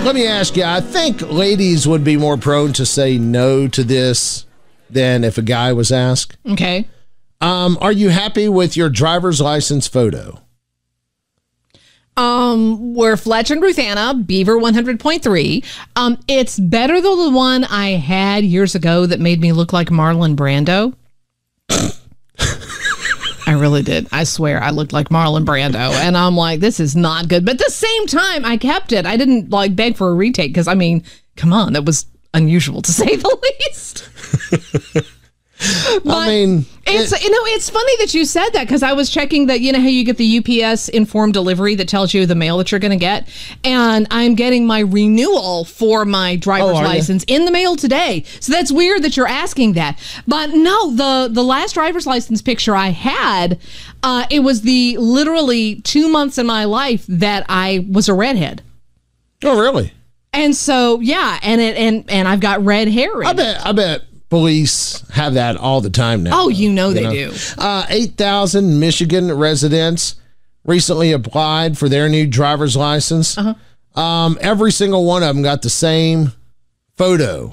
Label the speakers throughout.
Speaker 1: let me ask you, I think ladies would be more prone to say no to this than if a guy was asked.
Speaker 2: Okay.
Speaker 1: Are you happy with your driver's license photo?
Speaker 2: We're Fletch and Ruthanna, Beaver 100.3. It's better than the one I had years ago that made me look like Marlon Brando. I really did. I swear I looked like Marlon Brando. And I'm like, this is not good. But at the same time, I kept it. I didn't beg for a retake because, I mean, come on, that was unusual to say the least. But
Speaker 1: I mean,
Speaker 2: it's funny that you said that because I was checking that, how you get the UPS informed delivery that tells you the mail that you're going to get. And I'm getting my renewal for my driver's license in the mail today. So that's weird that you're asking that. But no, the last driver's license picture I had, it was the literally 2 months in my life that I was a redhead.
Speaker 1: Oh, really?
Speaker 2: And so, yeah. And I've got red hair.
Speaker 1: I bet. Police have that all the time now.
Speaker 2: Oh, they do.
Speaker 1: 8,000 Michigan residents recently applied for their new driver's license. Every single one of them got the same photo.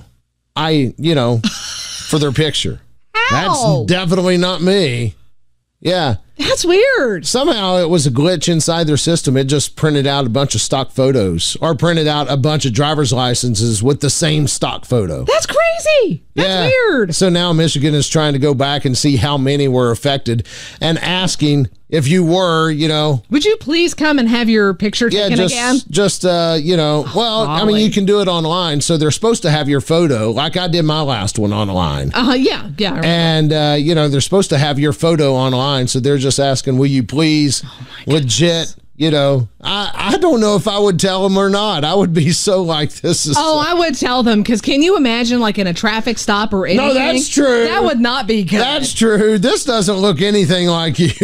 Speaker 1: For their picture.
Speaker 2: How?
Speaker 1: That's definitely not me. Yeah.
Speaker 2: That's weird.
Speaker 1: Somehow it was a glitch inside their system. It just printed out a bunch of stock photos or printed out a bunch of driver's licenses with the same stock photo.
Speaker 2: That's crazy. That's weird.
Speaker 1: So now Michigan is trying to go back and see how many were affected and asking if you were,
Speaker 2: Would you please come and have your picture taken again?
Speaker 1: I mean, you can do it online. So they're supposed to have your photo like I did my last one online.
Speaker 2: Yeah.
Speaker 1: And, they're supposed to have your photo online. So they're just asking, will you please legit, I don't know if I would tell them or not. I would be so like, this is.
Speaker 2: I would tell them because can you imagine in a traffic stop or anything?
Speaker 1: No, that's true.
Speaker 2: That would not be good.
Speaker 1: That's true. This doesn't look anything like you.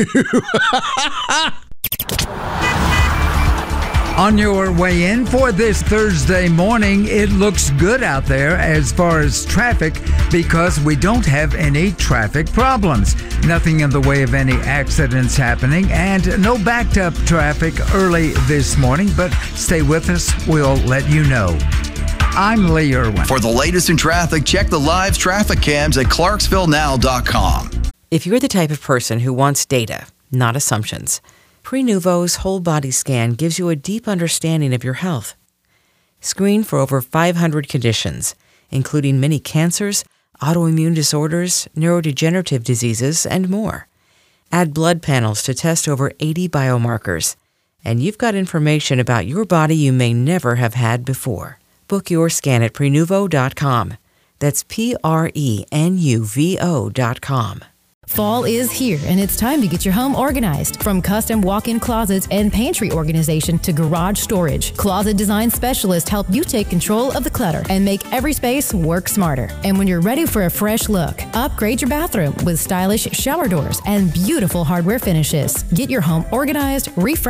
Speaker 3: On your way in for this Thursday morning, it looks good out there as far as traffic because we don't have any traffic problems. Nothing in the way of any accidents happening and no backed up traffic early this morning, but stay with us. We'll let you know. I'm Lee Irwin.
Speaker 4: For the latest in traffic, check the live traffic cams at ClarksvilleNow.com.
Speaker 5: If you're the type of person who wants data, not assumptions, Prenuvo's whole body scan gives you a deep understanding of your health. Screen for over 500 conditions, including many cancers, autoimmune disorders, neurodegenerative diseases, and more. Add blood panels to test over 80 biomarkers. And you've got information about your body you may never have had before. Book your scan at Prenuvo.com. That's Prenuvo.com.
Speaker 6: Fall is here, and it's time to get your home organized. From custom walk-in closets and pantry organization to garage storage, Closet Design Specialists help you take control of the clutter and make every space work smarter. And when you're ready for a fresh look, upgrade your bathroom with stylish shower doors and beautiful hardware finishes. Get your home organized, refreshed,